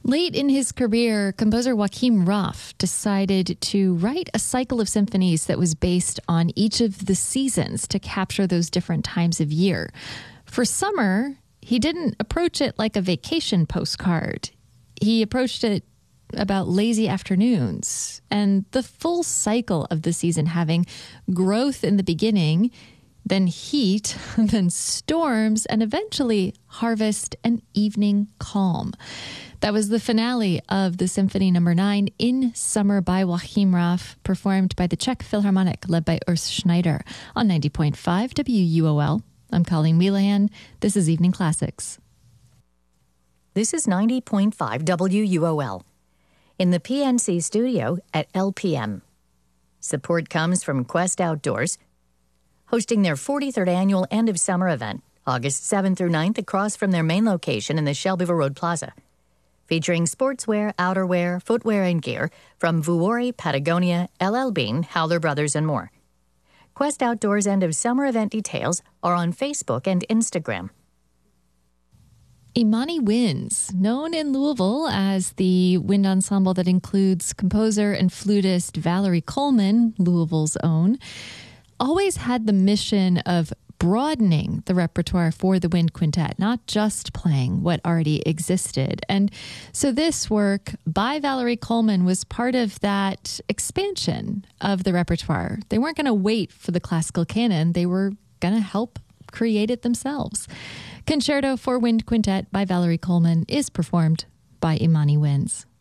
Late in his career, composer Joachim Raff decided to write a cycle of symphonies that was based on each of the seasons to capture those different times of year. For summer, he didn't approach it like a vacation postcard. He approached it about lazy afternoons and the full cycle of the season, having growth in the beginning, then heat, then storms, and eventually harvest and evening calm. That was the finale of the Symphony No. 9 in Summer by Joachim Raff, performed by the Czech Philharmonic, led by Urs Schneider on 90.5 WUOL. I'm Colleen Wheelahan. This is Evening Classics. This is 90.5 WUOL. In the PNC studio at LPM. Support comes from Quest Outdoors, hosting their 43rd annual end of summer event, August 7th through 9th, across from their main location in the Shelbyville Road Plaza. Featuring sportswear, outerwear, footwear, and gear from Vuori, Patagonia, LL Bean, Howler Brothers, and more. Quest Outdoors end of summer event details are on Facebook and Instagram. Imani Winds, known in Louisville as the wind ensemble that includes composer and flutist Valerie Coleman, Louisville's own, always had the mission of broadening the repertoire for the wind quintet, not just playing what already existed. And so this work by Valerie Coleman was part of that expansion of the repertoire. They weren't going to wait for the classical canon. They were going to help create it themselves. Concerto for Wind Quintet by Valerie Coleman is performed by Imani Winds.